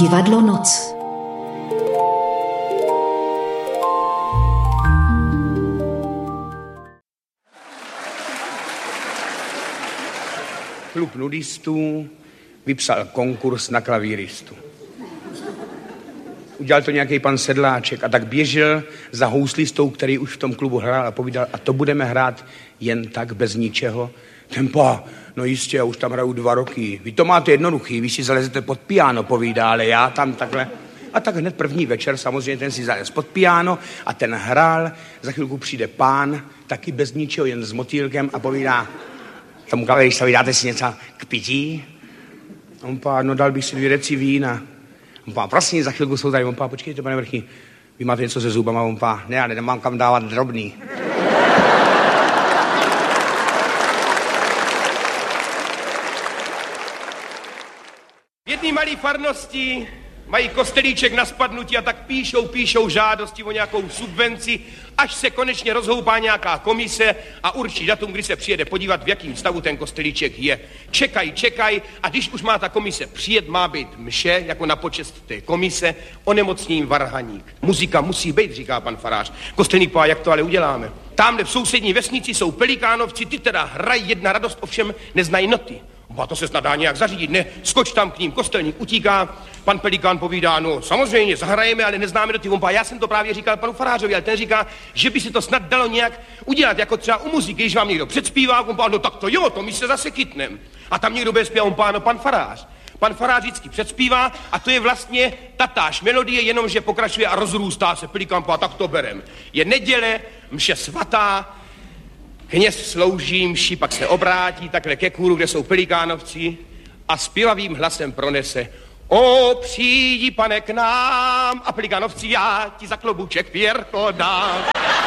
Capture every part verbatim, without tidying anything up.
Divadlo Noc. Klub nudistů vypsal konkurs na klavíristu. Udělal to nějaký pan Sedláček a tak běžel za houslistou, který už v tom klubu hrál a povídal, a to budeme hrát jen tak, bez ničeho. Ten pa, no jistě, já už tam hraju dva roky. Vy to máte jednoduchý, vy si zalezete pod piano, povídá, ale já tam takhle. A tak hned první večer samozřejmě ten si zalez pod piano a ten hrál. Za chvilku přijde pán, taky bez ničeho, jen s motýlkem a povídá, tomu klaviristovi, dáte si něco k pití? On pá, no dal bych si dvě deci vína. On pá, prosím, za chvilku jsou tady. On pá, počkejte, pane Vrchní, vy máte něco se zubama? On pá, ne, já nemám kam dávat drobný. V jedné malé farnosti mají kostelíček na spadnutí a tak píšou, píšou žádosti o nějakou subvenci, až se konečně rozhoupá nějaká komise a určí datum, kdy se přijede podívat, v jakém stavu ten kostelíček je. Čekaj, čekaj a když už má ta komise přijet, má být mše, jako na počest té komise, onemocním varhaník. Muzika musí být, říká pan farář. Kostelník pá, jak to ale uděláme? Tamhle v sousední vesnici jsou pelikánovci, ty teda hrají jedna radost, ovšem neznají noty. A to se snad dá nějak zařídit, ne? Skoč tam k ním, kostelník utíká, pan Pelikán povídá, no samozřejmě, zahrajeme, ale neznáme do ty vompa. Já jsem to právě říkal panu farářovi, ale ten říká, že by se to snad dalo nějak udělat, jako třeba u muziky, když vám někdo předspívá, vompa, no tak to jo, to my se zase chytnem. A tam někdo bude zpívat, vompa, no pan farář. Pan farář vždycky předspívá a to je vlastně tatáž melodie, jenomže pokračuje a rozrůstá se. Pelikán, tak to berem. Je neděle, mše svatá, kněz slouží mši, pak se obrátí takhle ke kůru, kde jsou pelikánovci a zpěvavým hlasem pronese: O, přijdi, pane, k nám, a pelikánovci, já ti za klobuček pěrko dám.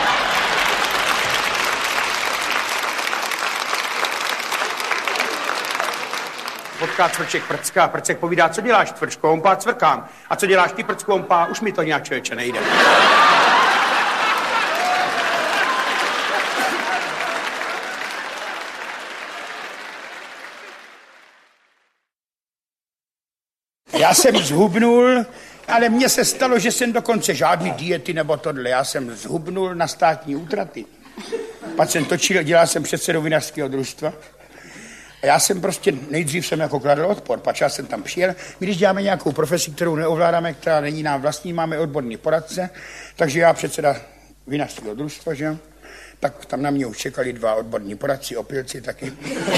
Potká cvrček prcka, prcek povídá, co děláš, cvrčko? On pá, cvrkám. A co děláš ty, prcku? On pá, už mi to nějak, člověče, nejde. Já jsem zhubnul, ale mně se stalo, že jsem dokonce žádný diety nebo tohle. Já jsem zhubnul na státní útraty. Pak jsem točil, dělal jsem předsedou vinařského družstva. A já jsem prostě, nejdřív jsem jako kladl odpor, pak já jsem tam přijel. My když děláme nějakou profesi, kterou neovládáme, která není nám vlastní, máme odborný poradce, takže já předseda vinařského družstva, že? Tak tam na mě už čekali dva odborní poradci, opilci taky.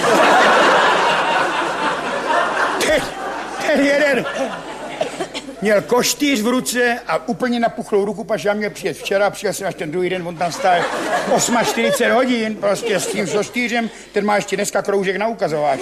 Ten jeden měl koštýř v ruce a úplně napuchlou ruku, pač já měl přijet včera, přijel jsem až ten druhý den, on tam stál čtyřicet osm hodin, prostě s tím koštýřem, ten má ještě dneska kroužek na ukazováč.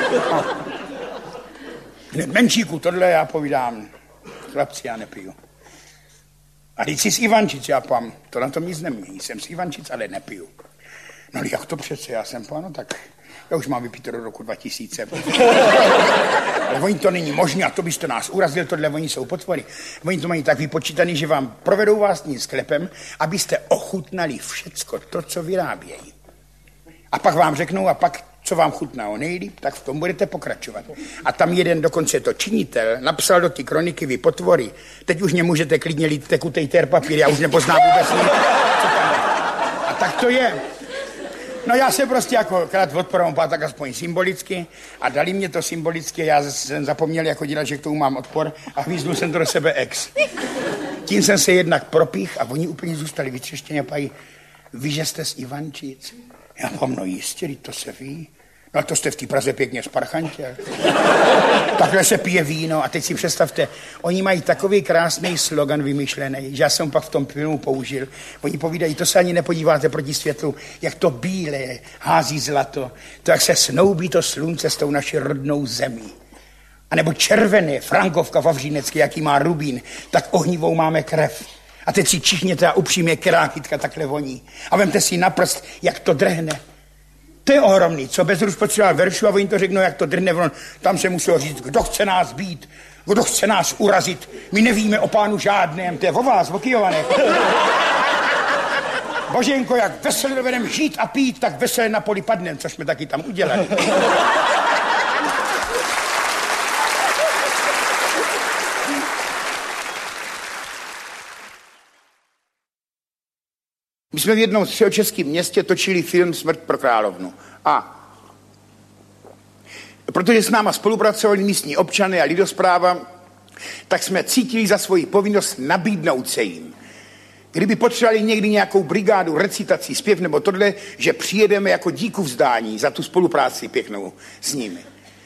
Hned menšíku, tohle já povídám, chlapci, já nepiju. A teď jsi z Ivančic, já pám, to na tom nic nemění, jsem z Ivančic, ale nepiju. No jak to přece, já jsem pán, no tak... Já už mám vypít do roku dva tisíce. Ale oni to není možné a to byste nás urazil, tohle oni jsou potvory. Oni to mají tak vypočítaný, že vám provedou vás tím sklepem, abyste ochutnali všecko to, co vyrábějí. A pak vám řeknou, a pak, co vám chutná nejlíp, tak v tom budete pokračovat. A tam jeden dokonce to činitel napsal do ty kroniky, vy potvory, teď už nemůžete klidně lít tekutej ter papír, já už nepoznám vůbec nic, co tam je. A tak to je. No já se prostě jako krát odporom, tak aspoň symbolicky a dali mě to symbolicky, já jsem zapomněl jako dělat, že k tomu mám odpor a hvízdnul jsem to do sebe ex. Tím jsem se jednak propích a oni úplně zůstali vytřeštěni a pají, vy, že jste z Ivančic? Já mám, no jistě, to se ví. No to jste v té Praze pěkně sparchantě. Takhle se pije víno a teď si představte, oni mají takový krásný slogan vymyšlený, že já jsem pak v tom filmu použil. Oni povídají, to se ani nepodíváte proti světlu, jak to bílé hází zlato, to jak se snoubí to slunce s tou naší rodnou zemí. A nebo červené, Frankovka Vavřínecké, jaký má rubín, tak ohnivou máme krev. A teď si čichněte a upřímně, která kytka takhle voní. A vemte si na prst, jak to drhne. To je ohromný, co Bezruč potřeboval veršu a oni to řeknou, jak to drhne. Tam se muselo říct, kdo chce nás být, kdo chce nás urazit. My nevíme o pánu žádném, to je o vás, o Kyjované. Boženko, jak veselé dovedem žít a pít, tak veselé na poli padnem, co jsme taky tam udělali. My jsme v jednom středočeském městě točili film Smrt pro královnu. A protože s náma spolupracovali místní občany a lidospráva, tak jsme cítili za svoji povinnost nabídnout se jim. Kdyby potřebovali někdy nějakou brigádu, recitací, zpěv nebo tohle, že přijedeme jako díku vzdání za tu spolupráci pěknou s nimi.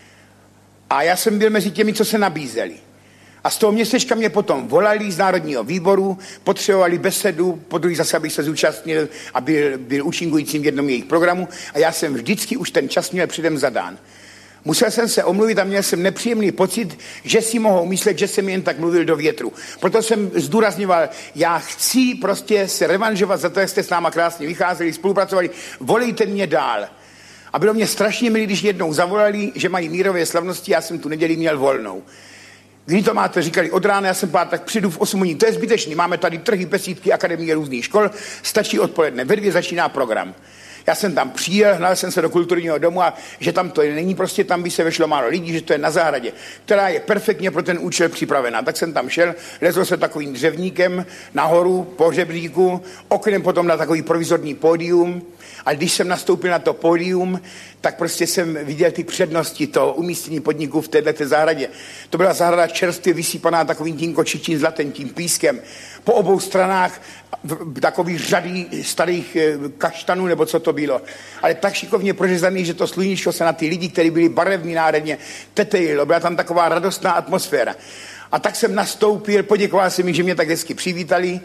A já jsem byl mezi těmi, co se nabízeli. A z toho městečka mě potom volali z Národního výboru, potřebovali besedu, podruhý zase, abych se zúčastnil a byl, byl účinkujícím v jednom jejich programu a já jsem vždycky už ten čas měl předem zadán. Musel jsem se omluvit a měl jsem nepříjemný pocit, že si mohou myslet, že jsem jen tak mluvil do větru. Proto jsem zdůrazňoval, já chci prostě se revanžovat za to, jak jste s náma krásně vycházeli, spolupracovali, volejte mě dál. A bylo mě strašně milé, když jednou zavolali, že mají mírové slavnosti, já jsem tu neděli měl volnou. Kdy to máte, říkali od rána, já jsem pár, tak přijdu v osm hodin, to je zbytečný, máme tady trhy, besídky, akademie různých škol, stačí odpoledne, ve dvě začíná program. Já jsem tam přijel, hnal jsem se do kulturního domu a že tam to není prostě, tam by se vešlo málo lidí, že to je na zahradě, která je perfektně pro ten účel připravená. Tak jsem tam šel, lezl se takovým dřevníkem nahoru po žebříku, oknem potom na takový provizorní pódium. A když jsem nastoupil na to pódium, tak prostě jsem viděl ty přednosti toho umístění podniku v této zahradě. To byla zahrada čerstvě vysypaná takovým tím kočičím zlatým tím pískem. Po obou stranách takový řady starých kaštanů, nebo co to bylo. Ale tak šikovně prořezaný, že to sluníčko se na ty lidi, kteří byli barevní národně, tetejilo. Byla tam taková radostná atmosféra. A tak jsem nastoupil, poděkoval jsem jim, že mě tak hezky přivítali.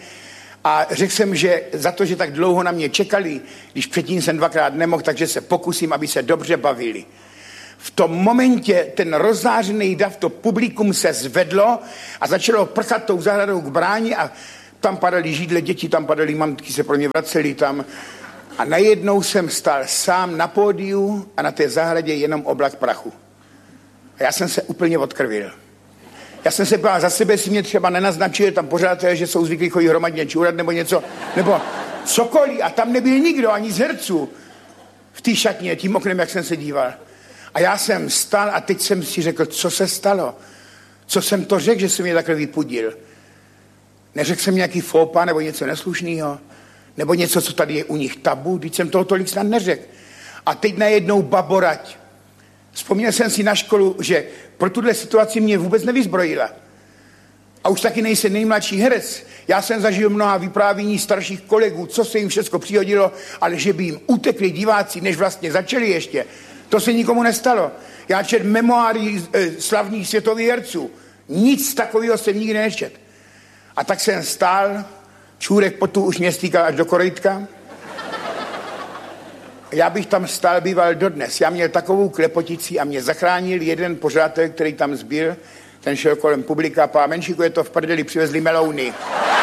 A řekl jsem, že za to, že tak dlouho na mě čekali, když předtím jsem dvakrát nemohl, takže se pokusím, aby se dobře bavili. V tom momentě ten rozzářený dav, to publikum se zvedlo a začalo prchat tou zahradou k bráně a tam padaly židle, děti tam padaly, mamky se pro mě vracely tam. A najednou jsem stál sám na pódiu a na té zahradě jenom oblak prachu. A já jsem se úplně odkrvil. Já jsem se bál za sebe, si mě třeba nenaznačil tam pořád, že jsou zvyklí chodit hromadně čůrat nebo něco, nebo cokoliv. A tam nebyl nikdo, ani z herců v té šatně, tím oknem, jak jsem se díval. A já jsem stál a teď jsem si řekl, co se stalo? Co jsem to řekl, že jsem mě takhle vypudil? Neřekl jsem nějaký fópa nebo něco neslušného? Nebo něco, co tady je u nich tabu? Teď jsem toho tolik snad neřekl. A teď najednou baborať. Vzpomněl jsem si na školu, že pro tuhle situaci mě vůbec nevyzbrojila. A už taky nejsem nejmladší herec. Já jsem zažil mnoha vyprávění starších kolegů, co se jim všechno přihodilo, ale že by jim utekli diváci, než vlastně začali ještě. To se nikomu nestalo. Já četl memoáry e, slavných světových herců. Nic takového jsem nikdy nečetl. A tak jsem stál, čůrek potu už mě stýkal až do korejtka. Já bych tam stál býval dodnes. Já měl takovou klepotici a mě zachránil jeden pořadatel, který tam zbyl. Ten šel kolem publika, pá Menšiku, je to v prdeli, přivezli melouny.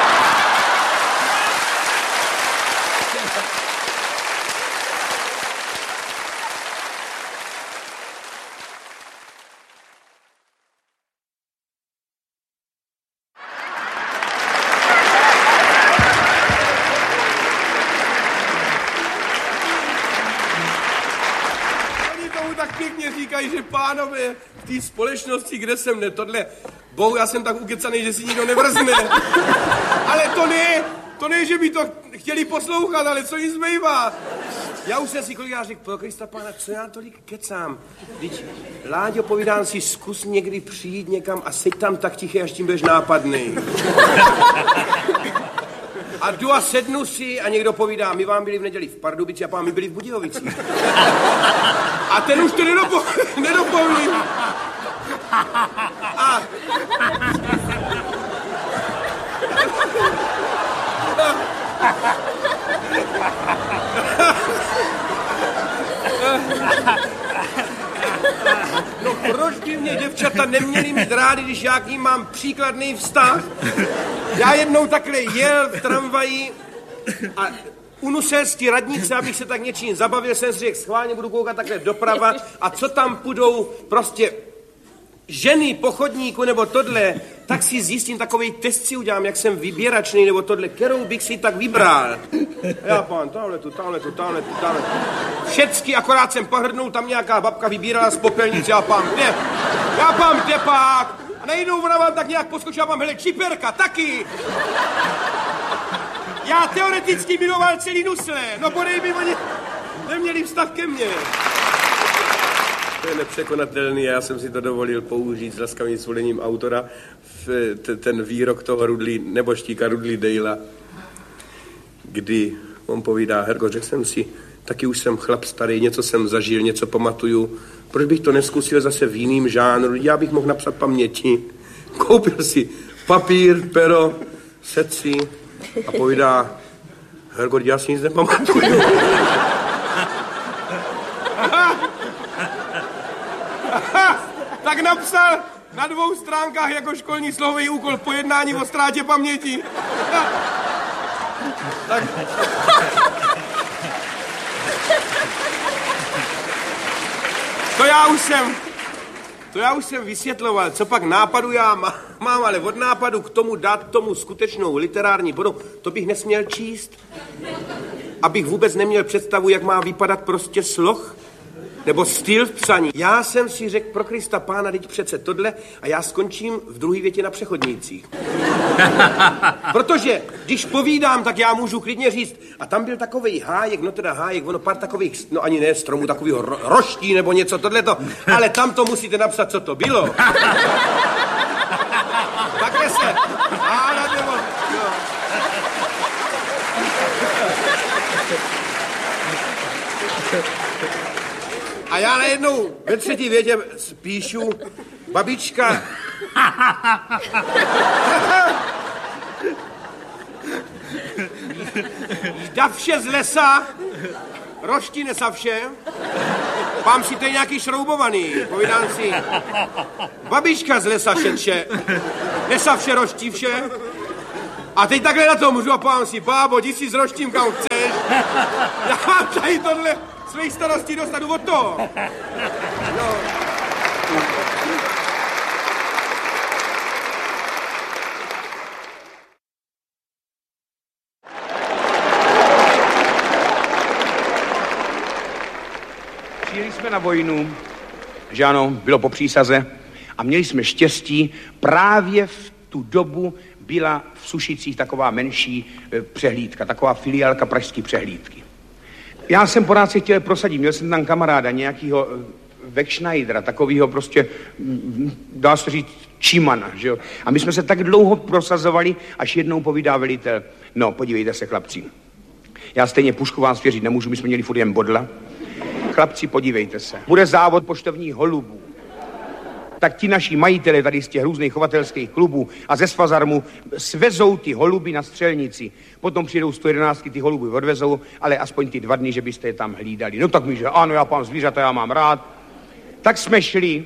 Že pánové, v té společnosti, kde jsem ne, tohle, bohu, já jsem tak ukecaný, že si nikdo nevrzne. Ale to ne, to ne, že by to chtěli poslouchat, ale co jim zbývá. Já už jsem si kolikrát řekl, pro Krista pána, co já tolik kecám. Vždyť, Láďo, povídám si, zkus někdy přijít někam a seď tam tak tiché, až tím budeš nápadnej. A jdu a sednu si a někdo povídá, my vám byli v neděli v Pardubici a pán, my byli v Budějovicích. A ten už to nedopo, nedopoví. A... No proč by mě děvčata neměly mít rádi, když já k ním mám příkladný vztah? Já jednou takhle jel v tramvaji a u Nuselské radnice, abych se tak něčím zabavil, jsem si řekl, schválně budu koukat takhle doprava a co tam půjdou prostě ženy po chodníku nebo tohle, tak si zjistím takovej test si udělám, jak jsem vyběračný nebo tohle, kterou bych si tak vybral. Já pán, tamhle tu, tamhle tu, tamhle tu, tamhle tu. Všecky, akorát jsem pohrnul, tam nějaká babka vybírala z popelnice, já pán, kde? Já pán, kde pak? A najednou ona vám tak nějak poskočila, vám, hele, čiperka, taky. Já teoreticky miloval celý Nusle, no bodej by oni neměli vztah ke mně. To je nepřekonatelný, já jsem si to dovolil použít s laskavým svolením autora, v ten výrok toho Rudley, neboštíka Rudley Dalea, kdy on povídá, Herko, řekl jsem si, taky už jsem chlap starý, něco jsem zažil, něco pamatuju, proč bych to neskusil zase v jiným žánru, já bych mohl napsat paměti. Koupil si papír, pero, sedl si a povídá, Herko, já si nic nepamatuju. Tak napsal na dvou stránkách jako školní slovový úkol pojednání o ztrátě paměti. Tak... To já už jsem, to já už jsem vysvětloval, co pak nápadu já mám, ale od nápadu k tomu dát tomu skutečnou literární podobu, to bych nesměl číst. Abych vůbec neměl představu, jak má vypadat prostě sloh, nebo styl v psaní. Já jsem si řekl, pro Krista pána, teď přece tohle a já skončím v druhé větě na přechodnících. Protože když povídám, tak já můžu klidně říct, a tam byl takovej hájek, no teda hájek, ono pár takových, no ani ne stromů, takovýho ro- roští nebo něco, tohleto, ale tam to musíte napsat, co to bylo. Takhle se, hádat nebo, jo. A já najednou ve třetí větě píšu, babička... Davše z lesa, roští nesavše, pám si to je nějaký šroubovaný, povídám si, babička z lesa šetře, nesavše roští vše, a teď takhle na to můžu a pám si, bábo, jdi si s roštím kam chceš, já mám tady tohle svých starostí dostanu od toho. No. Přijeli jsme na vojnu, že ano, bylo po přísaze a měli jsme štěstí, právě v tu dobu byla v Sušicích taková menší přehlídka, taková filiálka pražské přehlídky. Já jsem pořád se chtěl prosadit, měl jsem tam kamaráda, nějakýho Wegschneidera, takovýho prostě, dá se říct, čimana, že jo. A my jsme se tak dlouho prosazovali, až jednou povídá velitel, no, podívejte se, chlapci, já stejně pušku vám svěřit nemůžu, my jsme měli furt jen bodla. Chlapci, podívejte se, bude závod poštovních holubů. Tak ti naši majitele tady z těch různých chovatelských klubů a ze Svazarmu svezou ty holuby na střelnici. Potom přijdou sto jedenáctky, ty holuby odvezou, ale aspoň ty dva dny, že byste je tam hlídali. No tak mi, že ano, já pán zvířata, já mám rád. Tak jsme šli,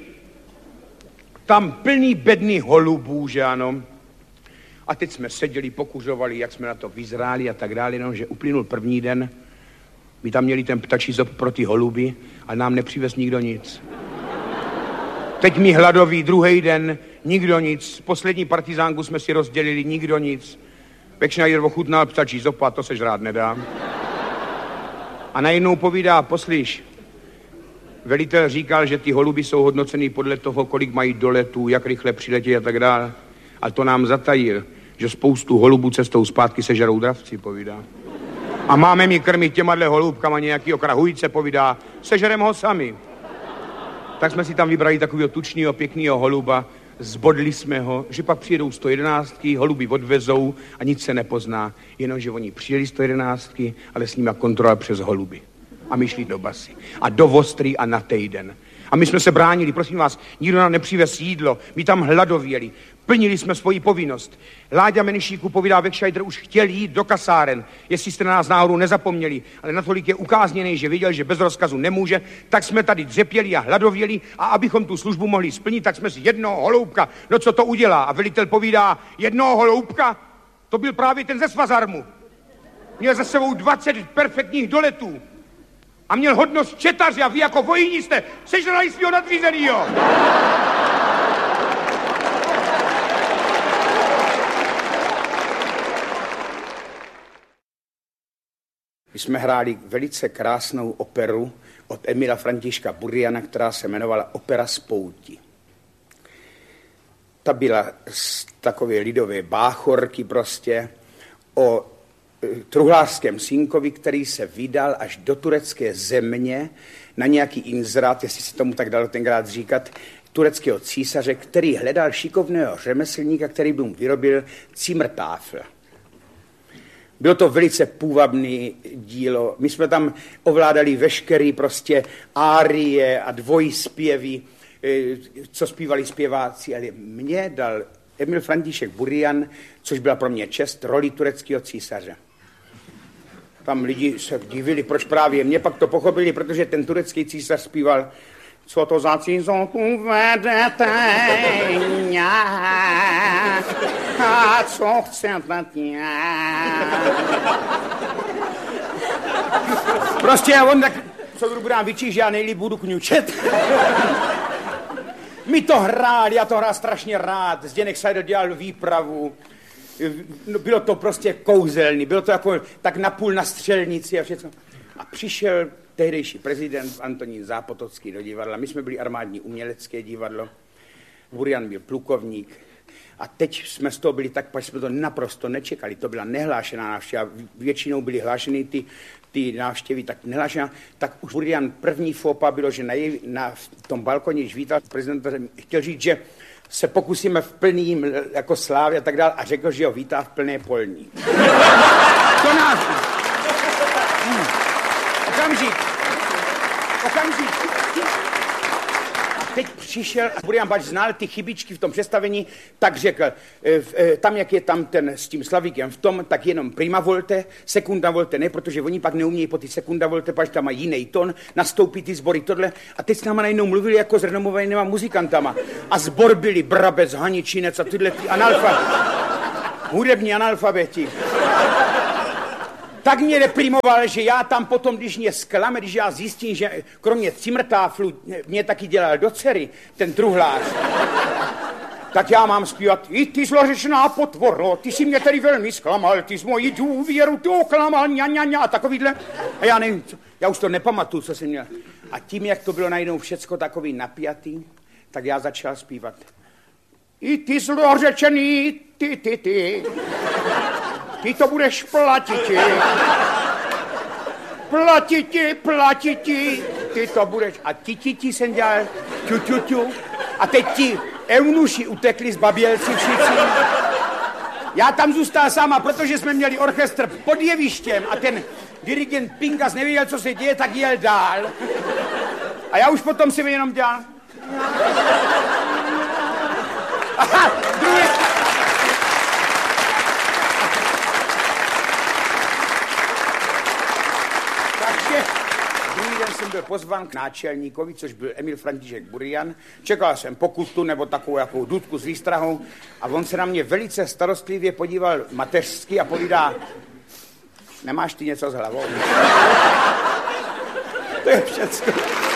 tam plný bedny holubů, že ano. A teď jsme seděli, pokuřovali, jak jsme na to vyzráli a tak dále, no, že uplynul první den. My tam měli ten ptačí zob pro ty holuby, ale nám nepřivez nikdo nic. Teď mi hladový, druhý den, nikdo nic. Poslední partizánku jsme si rozdělili, nikdo nic. Wegschneider ochutnal ptačí zopa, to se žrát nedá. A najednou povídá, poslyš, velitel říkal, že ty holuby jsou hodnoceny podle toho, kolik mají doletů, jak rychle přiletí a tak dále. Ale to nám zatajil, že spoustu holubů cestou zpátky sežerou dravci, povídá. A máme mi krmit těmadle holubkama nějakýho krahujce, povídá, sežerem ho sami. Tak jsme si tam vybrali takového tučného, pěkného holuba, zbodli jsme ho, že pak přijedou sto jedenáctky, holuby odvezou a nic se nepozná, jenomže oni přijeli sto jedenáctky, ale s nima kontrola přes holuby. A my šli do basy a do Ostry a na týden. A my jsme se bránili, prosím vás, nikdo nám nepřivez jídlo, my tam hladověli, plnili jsme svoji povinnost. Láďa Menšíku povídá, Wegschneider už chtěl jít do kasáren, jestli jste na nás náhodou nezapomněli, ale natolik je ukázněný, že viděl, že bez rozkazu nemůže, tak jsme tady dřepěli a hladověli a abychom tu službu mohli splnit, tak jsme si jednoho holoubka, no co to udělá? A velitel povídá, jednoho holoubka? To byl právě ten ze Svazarmu. Měl za sebou dvacet perfektních doletů. A měl hodnost četaře a vy jako vojní jste sežrali svýho nadřízenýho. My jsme hráli velice krásnou operu od Emila Františka Buriana, která se jmenovala Opera z pouti. Ta byla z takové lidové báchorky prostě o truhlářském synkovi, který se vydal až do turecké země na nějaký inzerát, jestli se tomu tak dalo tenkrát říkat, tureckého císaře, který hledal šikovného řemeslníka, který by mu vyrobil Zimmertafel. Bylo to velice půvabný dílo. My jsme tam ovládali veškerý prostě árie a dvojspěvy, co zpívali zpěváci, ale mě dal Emil František Burian, což byla pro mě čest, roli tureckého císaře. Tam lidi se divili, proč právě mě, pak to pochopili, protože ten turecký císař zpíval co to za cizotu vedete nějak a co chcete nějak. Prostě on tak, co budu nám vyčíš, já nejlíp budu kňučet. My to hráli, já to hrál strašně rád, Zdeněk Seidl dělal výpravu. Bylo to prostě kouzelný, bylo to jako tak napůl na střelnici a všechno. A přišel tehdejší prezident Antonín Zápotocký do divadla. My jsme byli armádní umělecké divadlo. Burian byl plukovník. A teď jsme z toho byli tak, protože jsme to naprosto nečekali. To byla nehlášená návštěva. Většinou byly hlášeny ty, ty návštěvy, tak nehlášená. Tak už Burian první fópa bylo, že na, jej, na tom balkoně, když vítal prezidenta, chtěl říct, že se pokusíme v plným jako slávě a tak dále a řekl, že ho vítá v plné polní. To nás... Hmm. Okamžik. Okamžik. A teď přišel a Burian Bač znal ty chybičky v tom představení, tak řekl, tam, jak je tam ten s tím Slavíkem v tom, tak jenom prima volte, sekunda volte ne, protože oni pak neumějí po ty sekunda volte, protože tam mají jiný tón, nastoupí ty sbory tohle. A teď s náma najednou mluvili jako s renomovanýma muzikantama. A sbor byli Brabec, Haničinec a tyhle ty analfa, hudební analfabeti. Tak mě reprimoval, že já tam potom, když mě zklame, když já zjistím, že kromě Zimmertaflu mě taky dělal do dcery, ten truhlář, tak já mám zpívat, i ty zlořečná potvoro, ty si mě tady velmi zklamal, ty jsi moji důvěru, ty oklamal, ňa, ňa, ňa, a takovýhle. A já nevím, co, já už to nepamatuju, co jsem měl. A tím, jak to bylo najednou všecko takový napjatý, tak já začal zpívat. I ty zlořečený, ty, ty, ty. Ty to budeš platiti. Platiti, platiti. Ty to budeš. A ti, ti, ti jsem dělal ťu, ťu, ťu. A teď ti eunuši utekli z Babělci všichni. Já tam zůstal sama, protože jsme měli orchestr pod jevištěm a ten dirigent Pinkas nevěděl, co se děje, tak jel dál. A já už potom si jenom dělal. Aha, druhý... Jsem byl pozván k náčelníkovi, což byl Emil František Burian. Čekal jsem pokutu nebo takovou jakou důdku s výstrahou a on se na mě velice starostlivě podíval mateřsky a povídá, nemáš ty něco s hlavou? To je všecko.